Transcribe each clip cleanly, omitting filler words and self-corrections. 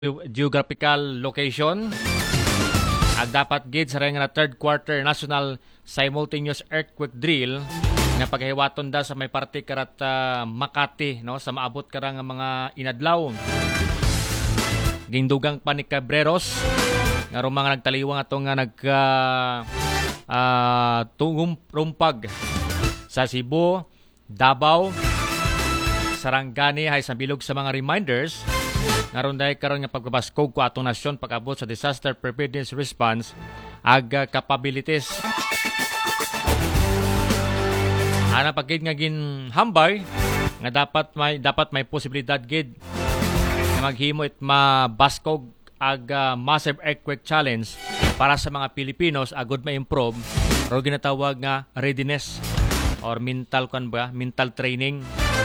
geographical location. Ag dapat gid sa nga third quarter national simultaneous earthquake drill nga paghiwaton da sa may parte karat Makati no sa maabot kara nga mga inadlaw. Gindugang pa ni Cabreros nga mga nagtaliwa nga nga nagka rumpag sa Cebu, Davao, Sarangani hay sa bilog sa mga reminders naron dahil karon nga pagbabaskog ko atong nasyon pag-abot sa disaster preparedness response ag capabilities. Ana pagkid nga ginhambay nga dapat may posibilidad gid nga maghimo it mabaskog ag massive earthquake challenge para sa mga Pilipinos agud ma-improve ro ginatawag nga readiness or mental training.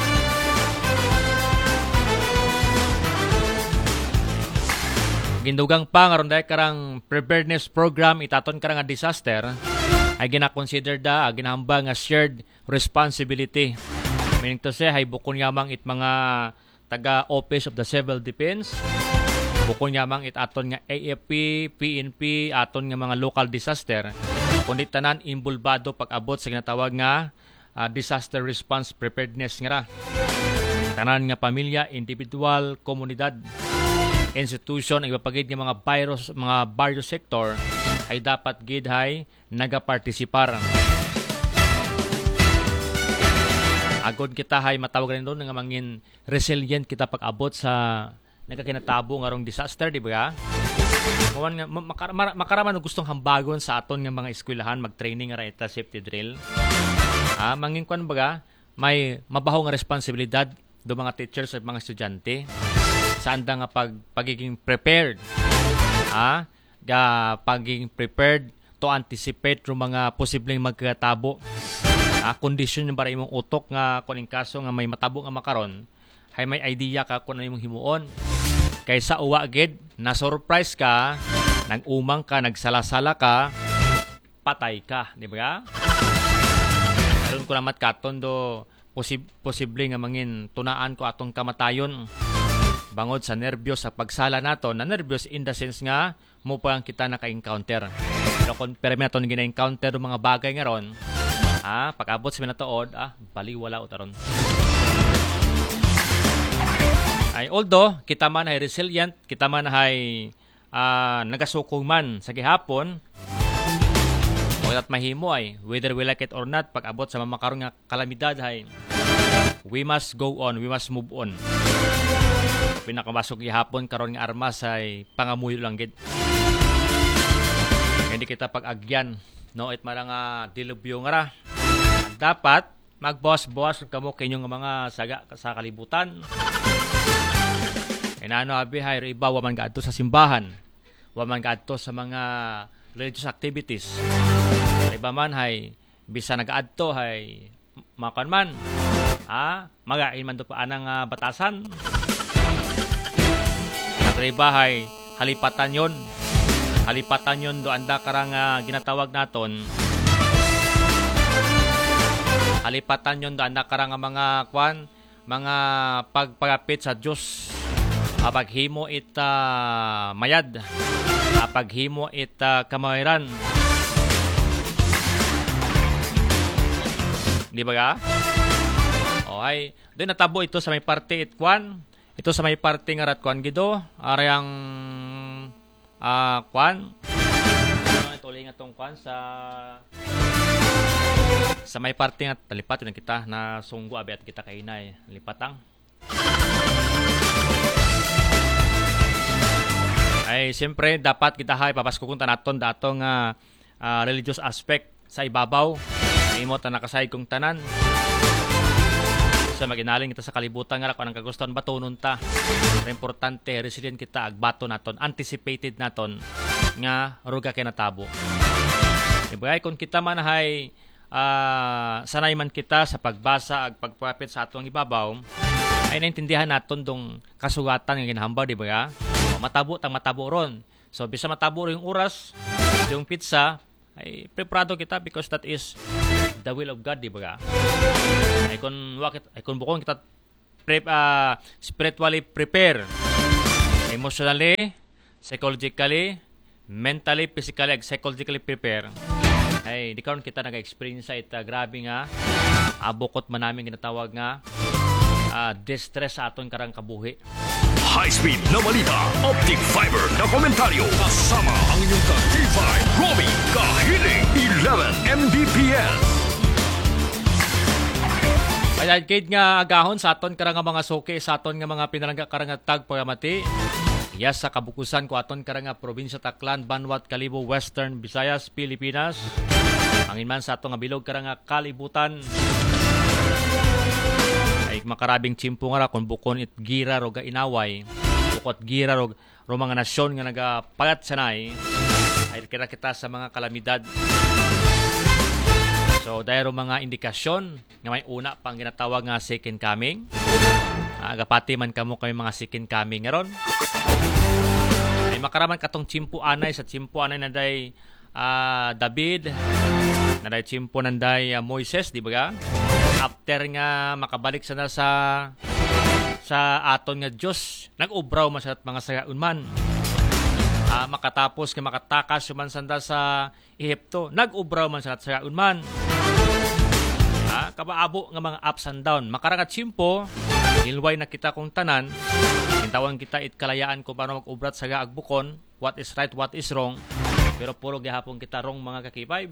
Gindugang pa nga ron dahil karang preparedness program itaton karang nga disaster ay gina-consider ginahamba nga shared responsibility. Meaning to say, hay bukon yamang it mga taga Office of the Civil Defense, bukon yamang it aton nga AFP, PNP, aton nga mga local disaster, kundi tanan imbulbado pag-abot sa ginatawag nga disaster response preparedness nga ra. Tanan nga pamilya, individual, komunidad, institution ang ipapagid ng mga various sector ay dapat gid hay nagapartisipar. Agod kita hay matawag rin doon nga mangin resilient kita pag-abot sa nagakinatabo nga rong disaster, di ba? Makaraman gustong hambagon sa aton nga mga eskwelahan mag-training nga ita safety drill. Mangin kwan baga may mabaho nga responsibilidad do mga teachers at mga estudyante saan nga pagiging prepared pagiging prepared to anticipate ro mga posibleng magkatabo kondisyon para imong utok nga kuning kaso nga may matabo nga makaron hay may idea ka kung ano imong himuon kaysa uwa gid na surprise ka nag-umang ka nagsalasala ka patay ka, di ba? Karon ko namat katon do posible nga mangin tunaan ko atong kamatayon bangod sa nervyos sa pagsala nato na nervyos in the sense nga mo pa kita naka-encounter. Pero kung naton gina-encounter ng mga bagay nga ron, pag-abot sa minatuod, baliwala utaron. Ay, although, kita man ay resilient, kita man ay nagasukong man sa gihapon, at mahimo ay, whether we like it or not, pag-abot sa mamakarong nga kalamidad ay, we must go on, we must move on. Pinakamasok gihapon karon nga armas ay pangamuyo lang gid. Hindi kita pag-agyan, no? It marang dilubyo nga ra. Dapat magbawas-bawas kamo kinyong mga saga sa kalibutan. Inano abi hay iba wa man gaadto sa simbahan. Wa man gaadto sa mga religious activities. Iba man hay bisa nagaadto hay makan man. Magain man do pa anang batasan. Bahay, halipatan yon do anda karang ginatawag naton. Halipatan yon do anda karang mga pagpagapit sa Dios. Paghimo ita mayad. Paghimo ita kamahiran. Di ba ga? Okay. Doon natabo ito sa may parte itkuan. Ito sa may parte nga ratkuan gido, arayang kwan. Ito ulit nga tong kwan sa may parte nga talipat yun kita na sunggo abi at kita kainay. Lipatang. Ay, siyempre dapat kita hay papaskukon naton datong religious aspect sa ibabaw. Imo ta nakasay kong tanan. Sa maginaling kita sa kalibutan nga kung anong kagustuhan batunon ta. Importante resilient kita agbato naton, anticipated naton nga ruga kay natabo. Ibigay kung kita man hay sanay man kita sa pagbasa ag pagpapit sa atong ibabaw ay naintindihan naton dong kasugatan nga ginahambal, di ba? Matabo ron. So bisa matabo yung oras, yung pizza ay preparado kita because that is the will of God, di ba? Ay kung bukong kita spiritually prepare, ay emotionally, psychologically, mentally, physically, ag psychologically prepare. Ay, di karon kita nag-experience sa ita grabe nga abukot man namin ginatawag nga distress sa aton karang kabuhi. High-speed na balita, optic fiber na komentaryo, kasama ang inyong ka-K5, Romy Kahiling, 11 Mbps. Kaya kid nga agahon sa aton karang mga soke, sa aton nga mga pinalangga karang tag pagamati. Yes, sa kabukusan ko aton karang probinsya Taclan, Banwat, Kalibo, Western Visayas, Pilipinas. Angin man sa aton nga bilog karang kalibutan. Ay makarabing tsimpo nga ra kung bukon it gira ro inaway. Bukot gira ro mga nasyon nga nagapagat sanay. Ay kita sa mga kalamidad. So, dahil mga indikasyon nga may una pang ginatawag nga second coming. Agapati man kamo kami mga second coming ngaron. Ay makaraman katong tsimpo anay sa tsimpo anay na day David, na day tsimpo nanday Moises, di ba ga? After nga makabalik sana sa aton nga Dios, nag-ubraw man sa mga sagaun man. Makatapos nga makatakas man sanda sa Ehipto, nag-ubraw man sa sagaun man. Kabaabo nga mga ups and down. Makarangat simpo, hilway na kita kong tanan, kintawan kita kalayaan kung paano mag-ubrat sa agbukon, what is right, what is wrong, pero puro gihapon kita wrong mga kakipay.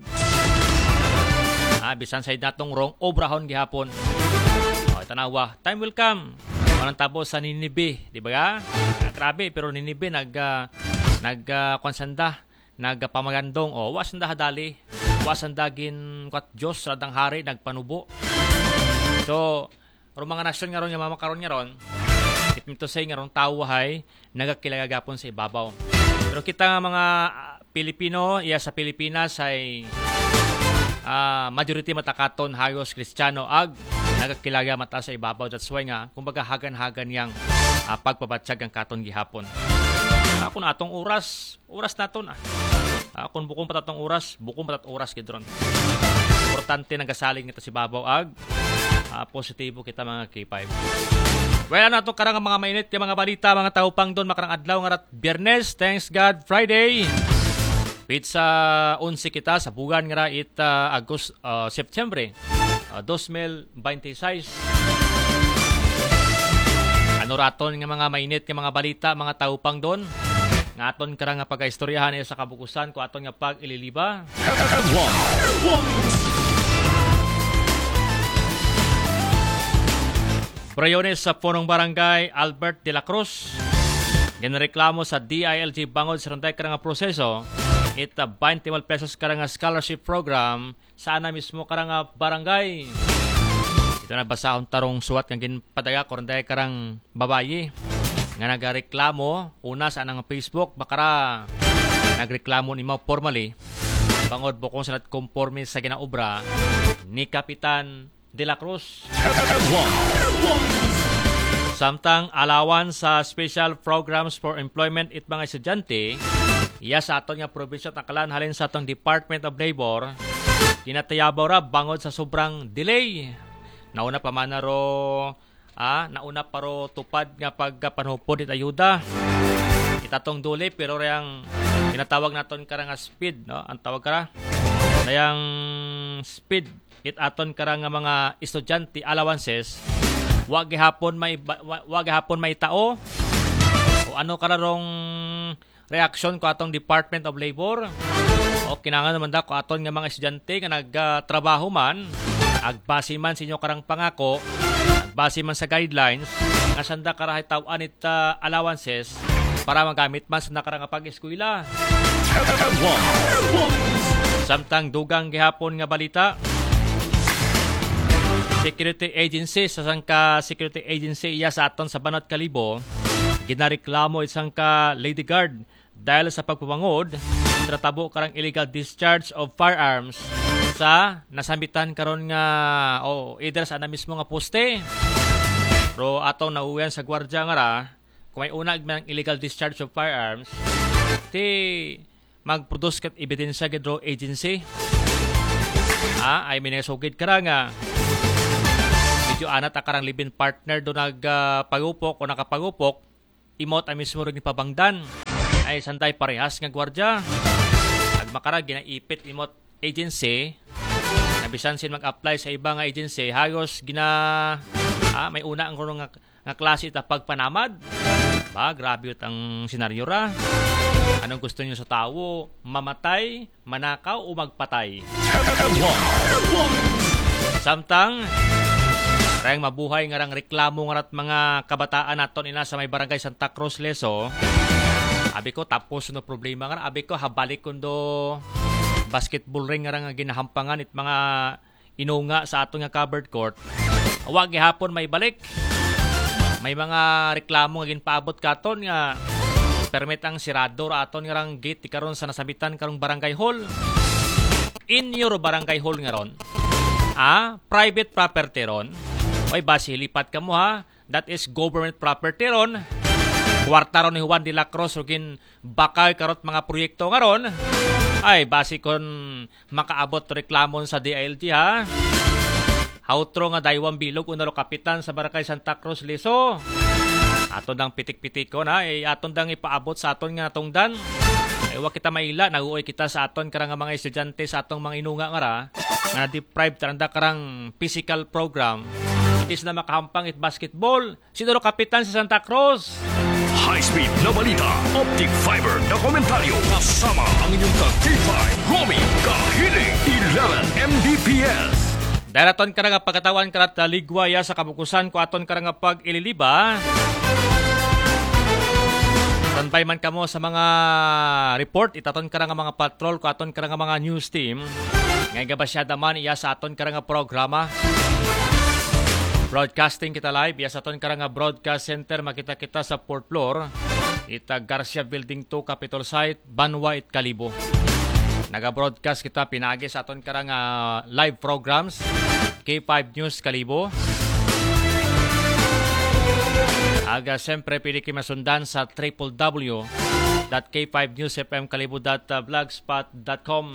Bisan side natong wrong, obrahon gihapon. Tanawa, time will come. Walang tapos sa Ninibe, di ba ga? Grabe, pero Ninibe nagkonsanda, nagpamagandong, wasanda hadali. Wasandagin kat Diyos, radang hari, nagpanubo. So, mga nasyon nga ron, yung mamakaroon nga ron, it mean to say nga ron, tawahay, nagakilagagapon sa ibabaw. Pero kita nga mga Pilipino, sa Pilipinas ay majority matakaton, hayos, Kristiyano, nagakilaga mata sa ibabaw. That's why nga, kumbaga hagan-hagan yang pagpabatsyag ang katon gihapon. Kung atong oras naton kung bukong patatong oras, gidron. Importante nagasaling nito si Babaw positibo kita mga K5. Well, ano itong karang mga mainit, yung mga balita, mga taupang doon, makarang adlaw nga rat Biyernes, thanks God, Friday. Pizza 11 kita sa bugan nga September 2026. Ano raton nga mga mainit, nga mga balita, mga taupang doon? Nga aton karang nga pag-istoryahan sa kabukusan ko aton nga pag-ililiba. Brayones sa punong barangay Albert de la Cruz ginreklamo sa DILG bangod sa randay karang proseso ita 20 pesos karang scholarship program sa ana mismo karang barangay. Ito na basahon tarong suwat nga ginpadaga ko randay karang babayi nga nagareklamo una sa anang Facebook bakara nagreklamo ni mo formally bangod bukong sa nagkonforme sa ginaobra ni Kapitan de la Cruz. Samtang alawan sa special programs for employment it mga estudyante sa aton nga probinsya Taclan halin sa atong Department of Labor kinatayabaw ra bangod sa sobrang delay. Nauna pa man nauna paro tupad nga pagpanhupod it ayuda. Itatong duli pero rayang tinatawag naton karang speed, no? Ang tawag kara rayang speed it aton karang mga estudyante allowances wag gihapon may tao o ano kararong reaksyon ko atong Department of Labor o kinahanglan naman ko aton nga mga estudyante nga nagtrabaho man agbase man sa inyo karang pangako base man sa guidelines nga sanda karahay tawan it allowances para magamit man sa nakarang pag-eskwela. Samtang dugang gihapon nga balita security agency sa sangka security agency sa aton sa Banat Kalibo ginareklamo isang ka Lady Guard dahil sa pagpapangod tratabo karang illegal discharge of firearms sa nasambitan karon nga either sa ana mismo nga poste pero atong nauwian sa gwardiya nga ra kung may unag ng illegal discharge of firearms mag-produce kat ebidensya gidro agency ay minasugid kara nga medyo anat akarang live-in partner do nagpagupok o nakapagupok imot ang mismo rin pabangdan ay santay parehas nga gwardya. Agmakara ginaipit imot agency nabisan sin mag-apply sa iba nga agency hayos may una ang nga klase ta pagpanamad. Grabe ang senaryo ra. Anong gusto niyo sa tao? Mamatay, manakaw o magpatay? Samtang rang mabuhay nga rang reklamo nga rat mga kabataan naton ina sa may barangay Santa Cruz Leso. Abi ko tapos no problema nga abi ko habalik kundo basketball ring nga rang ginahampangan it mga inunga sa aton nga covered court. Awag gihapon may balik. May mga reklamo nga ginpaabot katon nga permit ang sirado ra aton nga rang gate karon sa nasabitan karong barangay hall. In your barangay hall nga ron. Private property ron. Oy basi lipat ka mo ha. That is government property ron. Kwarta ron ni Juan de la Cruz ugin bakay karot mga proyekto nga ron. Ay basi kon makaabot reklamon sa DILG ha. Hautro nga daywang bilog unalo kapitan sa barangay Santa Cruz Leso. Aton dang pitik-pitik ko na aton dang ipaabot sa aton nga tungdan. Wa kita maila naguoy kita sa aton karang mga estudyante sa atong mga inunga nga ra nga deprived taranda karang physical program. Itis na makahampang it basketball. Sinuro kapitan sa Santa Cruz. High-speed na balita, optic fiber na komentaryo kasama ang inyong ka-K5, Romy Kahiling, 11 Mbps. Dahil aton ka nga pagkatawan karat ligwaya sa kabukusan ko aton ka nga pag-ililiba. Standby man kamo sa mga report, itaton ka nga mga patrol ko aton ka nga mga news team. Ngayon gabasyada man iya sa aton ka nga programa. Broadcasting kita live, iya sa aton ka nga broadcast center, makita kita sa 4th floor. Ita Garcia Building 2, Capitol Site, Banwa, Kalibo. Naga-broadcast kita pinagi sa aton karang live programs K5 News Kalibo. Aga siyempre pwede kayo masundan sa www.k5newsfmkalibo.blogspot.com.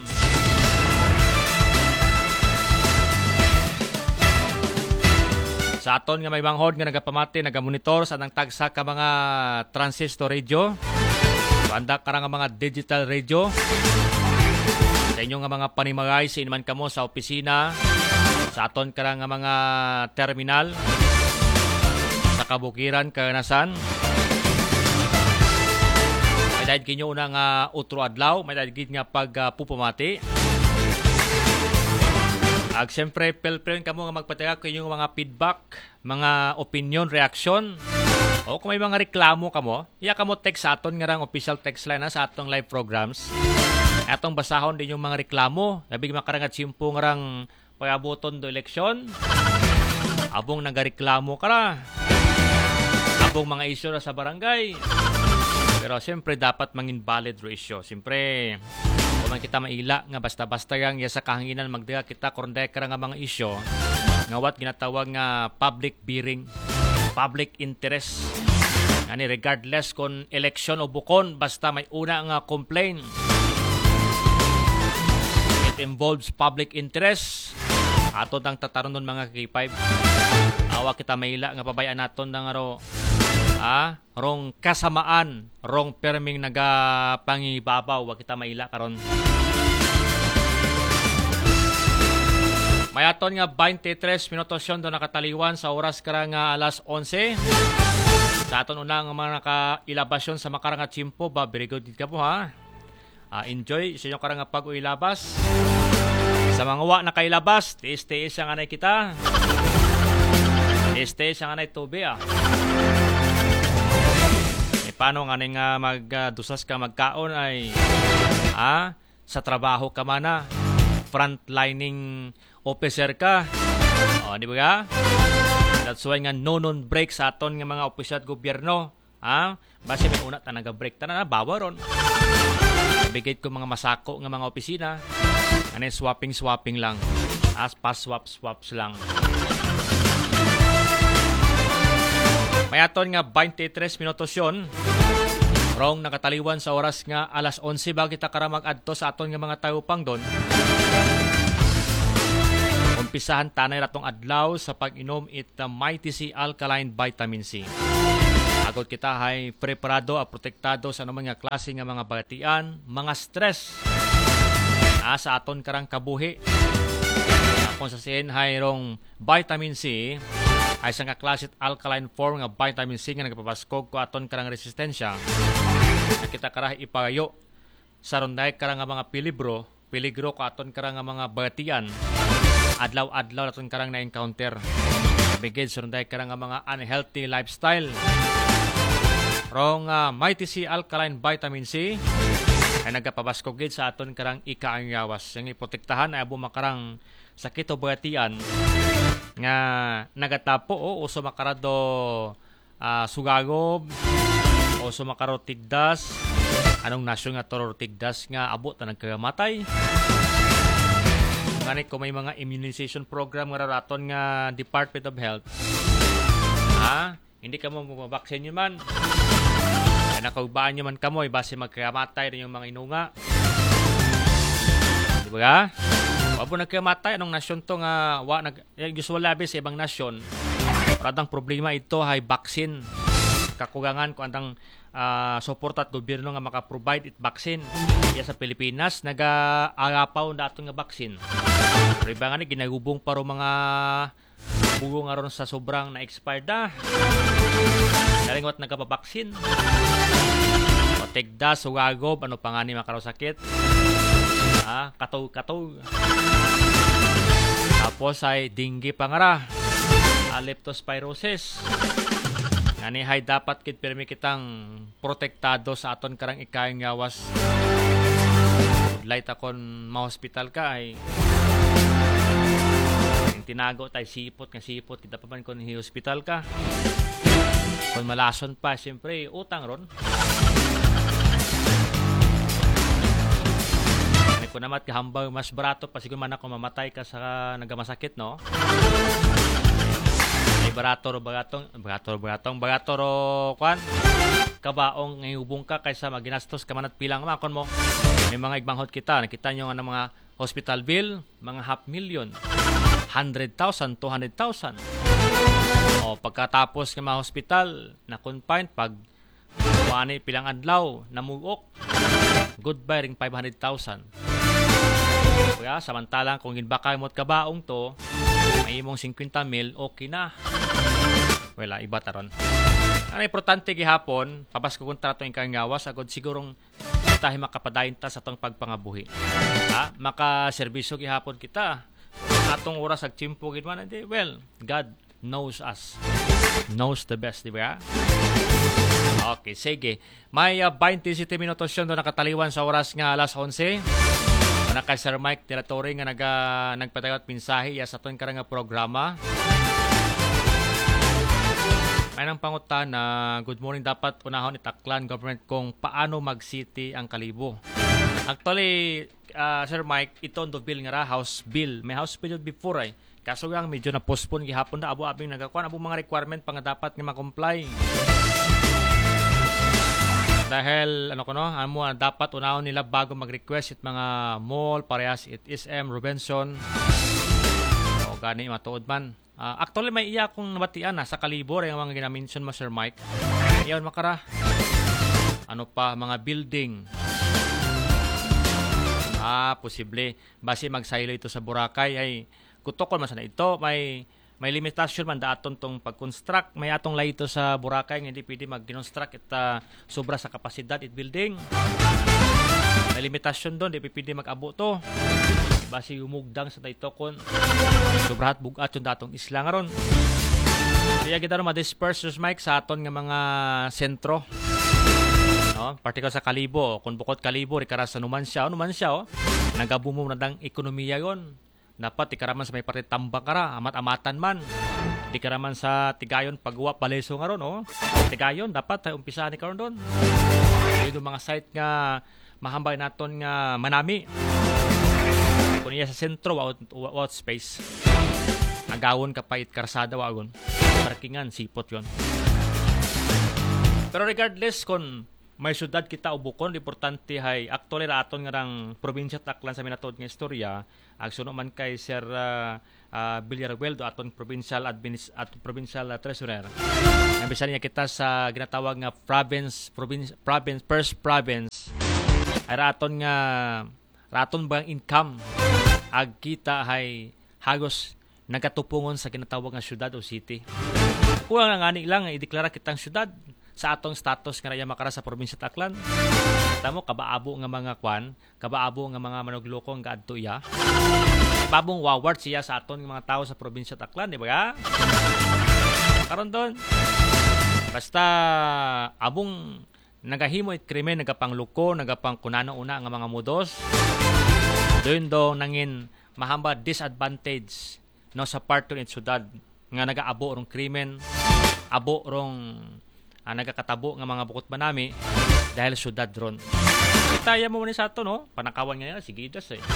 Sa aton nga may banghod nga nagapamati, nagamonitor sa nang tagsa ka mga transistor radio. Banda ka nga mga digital radio. Sa inyo nga mga panimagay sa inman kamo sa opisina, sa aton ka nga mga terminal, sa kabukiran, kanasan. May dahil kinyo una nga utro adlaw, may dahil nga pagpupumati. Siyempre, pelpren kamo nga magpataya kinyong mga feedback, mga opinion, reaction. O kung may mga reklamo kamo, iya kamo text sa aton nga rang official text line sa atong live programs. Atong basahon din yung mga reklamo. Nabig makarangat simpo nga rang payabuton do eleksyon. Abong nagareklamo ka ra. Abong mga isyo na sa barangay. Pero siyempre dapat mangin valid issue. Siyempre, kung man kita maila nga basta-basta yang sa kahanginan magdiga kita kornday ka nga mga isyo. Ngawat ginatawag nga public bearing, public interest. Ani regardless kung election o bukon, basta may una nga complaint. Involves public interest. Ato dang tataron nun mga K5. Awa kita maila nga pabayaan naton nga ro. Rong kasamaan, rong perming nagapangibabaw, wa kita maila karon. May aton nga 23 minutos yon do nakataliwan sa oras kara nga alas 11. Sa aton una nga mga nakailabasyon sa makarang tsimpo, very good ka po ha. Enjoy sa inyong karang pag-uilabas. Sa mga wa na kailabas, tiis-tiis ang anay kita. Tiis-tiis ang anay tubi paano nga nga magdusas ka magkaon ay sa trabaho ka man frontlining officer ka. Di ba ka? That's why nga non break sa aton nga mga opisyal at gobyerno. Basta may una tanaga break na bawa ron. Bigay ko mga masako ng mga opisina. Swapping lang. Swaps lang. May aton nga 23 minutos yun. Rong nakataliwan sa oras nga alas 11 bago kita karamag adto sa aton nga mga taupang doon. Umpisahan tanay ratong adlaw sa pag-inom it Mighty C Alkaline Vitamin C. Agod kita hay preparado at protektado sa anumang nga klase nga mga batian, mga stress sa aton karang kabuhi. Kung sa sin hay rong vitamin C ay isang kaklasit alkaline form nga vitamin C nga nagpapaskog ko aton karang resistensya. Kita karah ipayo sa ronday karang mga peligro ko aton karang mga batian. Adlaw-adlaw aton karang na-encounter. Bigid sa ronday karang mga unhealthy lifestyle. Rong Mighty C alkaline vitamin C ay nagpapaskog gid sa aton karang ikaangyawas. Yang iprotektahan ay abo makarang sakit o batian nga nagatapo o sumakarado sugagob o sumakaro tigdas. Anong nasyon nga toro tigdas nga abot na nagkamatay. Ngani kung may mga immunization program nga raton nga Department of Health, hindi ka mo mabaksin yun man. Ay nakaubaan nyo man kamoy base magkamatay rin yung mga inunga. Di ba ka? Wabo nagkamatay, anong nasyon to nga usual labis sa ibang nasyon. Paradang problema ito ay vaccine. Kakugangan ko andang support at gobyerno nga maka-provide it vaccine. Kaya sa Pilipinas, nag-aagapaw na ito nga vaccine. Pero iba nga ginagubong paro mga bugo nga ron sa sobrang na-expired na. Nalingot nagkapabaksin. O tigda, sugagob, ano pa nga ni makarosakit. Kataw. Tapos ay dengue pangara. Leptospirosis. Nanihay dapat pirmi kitang protektado sa aton karang ikayang yawas. Light akon ma-hospital ka ay tinago tayo sipot. Kita pa man kung hi-hospital ka. Kung malason pa, siyempre, utang ron. Kung naman kahambang mas barato pa siguro man ako mamatay ka sa nagamasakit, no? Ay barato ro kwan kabaong ngayubong ka kaysa maginastos ka man at pilang makon mo. May mga igbanghod kita, nakita nyo nga ng mga hospital bill, mga 500,000, 100,000, 200,000. O pagkatapos ng mga hospital na confine pag wani pilang adlaw namugok, goodbye ring 500,000. Kaya samantalang kung ginbakay mo't kabaong to, may imong 50,000, okay na. Wala, iba taron. Ang importante gihapon, papas ko kung trato yung kangawas, agad sigurong tayo makapadayin ta sa itong pagpangabuhi. Makaservisyo gihapon kita. Atong oras ag timpo gidman, well, God knows us. Knows the best, di ba? Okay, sige. May 27 minutos yun doon nakataliwan sa oras nga alas 11. Una kay Sir Mike Territory nga nagpatayot pinsahe sa aton karang programa. May nang pangutan na good morning dapat unahon itaklan government kung paano mag-city ang Kalibo. Actually, Sir Mike, ito on the bill nga House Bill. May House Bill before ay. Kaso nga medyo na postpone gihapon na abo-abing nagakuan abo mga requirement pa nga dapat nga ma-comply. Dahil dapat unahon nila bago mag-request it mga mall, parehas it SM, Robinson. O gani matuod man. Actually may iya kong nabatian sa Kalibo yung mga ginamention mo Sir Mike. Iyon makara. Ano pa mga building. Posible base magsaylo ito sa Boracay ay kutokol man sana ito may limitasyon man daton tong pag-construct. May atong layto sa Boracay nga hindi pwede mag-construct at sobra sa kapasidad it building. May limitasyon doon, di pwede mag-abo to. Basi umugdang sa dayto kon sobrahat bugat yung datong isla nga ron. Kaya kita ron ma-disperse Mike sa aton nga mga sentro. No? Particular sa Kalibo, kung bukod Kalibo, rikara sa Numancia, nagabumo na dang ekonomiya yon. Dapat ikaraman sa may parte tambang kara, amat-amatan man. Di karaman sa Tigayon pagwa paleso nga ron, Tigayon dapat tayo umpisahan ni karon doon. Yung mga site nga mahambay naton nga manami. Kung iya sa sentro, out space. Agawon kapait karsada wagon. Parkingan, sipot yon. Pero regardless kung may syudad kita ubukon, importante hay actually ra aton nga rang probinsya Taclan sa minatod nga istorya, agsuno man kay Sir Villarreal do aton provincial treasurer. Ang bisan niya kita sa ginatawag nga province first province. Ay ra aton bang income ag kita hay hagos nagatupungon sa ginatawag nga syudad o city. Kulang nga ani lang ideklara kitang syudad sa atong status nga makara sa probinsya Taclan. Tamo kabaabo nga mga kabaabo nga mga manugloko nga adto iya. Babong waward siya sa aton mga tao sa probinsya Taclan, di ba? Karon don. Basta abong nagahimo it krimen, nagapangluko, nagapangkunano una nga mga mudos. Doon do nangin mahamba disadvantage no sa part ng syudad nga nagaabo rong krimen, abo rong nagakatabo nga mga bukot manami dahil syudad ron. Itaya mo ni sa ato, no? Panakawan nga yan, sige idas eh.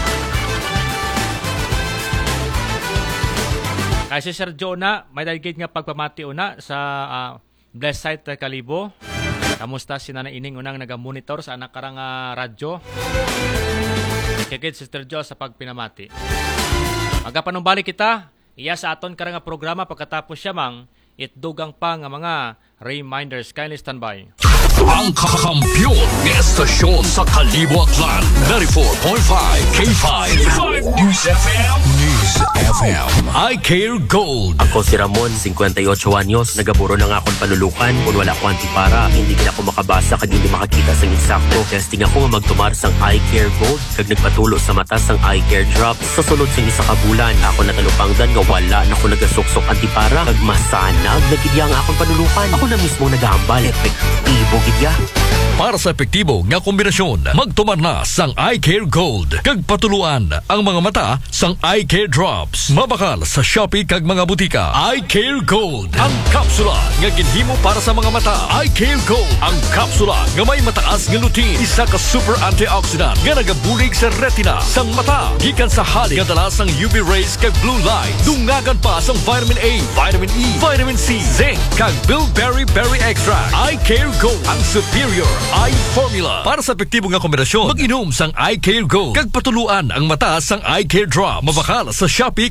Kasi Sir Jonah, may daligid nga pagpamati una sa Blessed Site Kalibo. Kamusta si Nana Ining unang nagamonitor sa anak karang radyo. Kikid Sister Jo sa pagpinamati. Magapanumbalik kita, iya sa aton karang programa pagkatapos siya mang itdugang pa nga mga reminders. Kindly stand by. Ang kakampiyon ng estasyon sa Kalibo Aklan, 94.5 K5 News FM. I Care Gold. Ako si Ramon, 58 anyos. Nagaburo na nga akong panulukan. Kung wala ko antipara, hindi ka ako makabasa kag hindi makakita sa insakto. Testing ako nga magtumar sang I Care Gold. Kag nagpatulo sa mata sang I Care Drops. Sa sulod sang isa ka bulan, ako natalupangdan nga wala na ako nagasuksok antipara. Kag masanag, nagidya nga akong panulukan. Ako na mismo nagahambal. Epektibo gidya. Para sa epektibo nga kombinasyon, magtumar na sang I Care Gold. Kag patuluan ang mga mata sang I Care Drops. Mabakal sa Shopee kag mga butika. I Care Gold. Ang kapsula nga ginhimo para sa mga mata. I Care Gold. Ang kapsula nga may mataas nga lutein. Isa ka super antioxidant nga nagabulig sa retina sang mata. Gikan sa halik nga dala sang UV rays kag blue light. Dungagan pa sang vitamin A, vitamin E, vitamin C, zinc kag bilberry berry extract. I Care Gold. Ang superior eye formula. Para sa epektibo nga kombinasyon, mag-inom sang I Care Gold. Kag patuluan ang mata sang I Care Drop. Mabakal sa Shopee